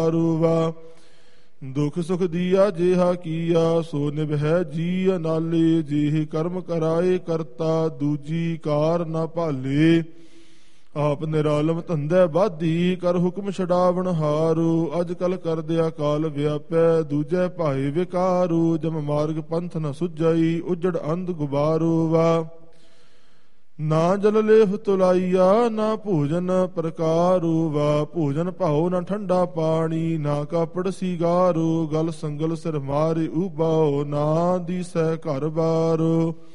ਵਾ ਦੁਖ ਸੁਖ ਦੀਆ ਜਿਹਾ ਕੀਆ ਸੋ ਨਿਭੈ ਜੀ ਅਨਾਲੇ ਜਿਹੇ ਕਰਮ ਕਰਾਏ ਕਰਤਾ ਦੂਜੀ ਕਾਰ ਨਾ ਭਾਲੇ ਆਪ ਨਿਰਾਲਮ ਧੰਦੇ ਬਾਧੀ ਕਰ ਹੁਕਮ ਛਡਾਵਣ ਹਾਰੂ ਅੱਜ ਕਲ ਕਰਦਿਆ ਕਾਲ ਵਿਆਪੈ ਦੂਜੇ ਭਾਏ ਵਿਕਾਰੂ ਜਮ ਮਾਰਗ ਪੰਥ ਨ ਸੁਝਾਈ ਉਜੜ ਅੰਧ ਗੁਬਾਰੂ ਵਾ ਨਾ ਜਲ ਲੇਫ ਤੁਲਾਈਆ ਨਾ ਭੋਜਨ ਪ੍ਰਕਾਰੂ ਵਾ ਭੋਜਨ ਭਾਉ ਨਾ ਠੰਡਾ ਪਾਣੀ ਨਾ ਕਾਪੜ ਸੀਗਾਰੂ ਗਲ ਸੰਗਲ ਸਿਰ ਮਾਰੇ ਉਬਾਓ ਨਾ ਦੀਸੈ ਘਰ ਬਾਰੋ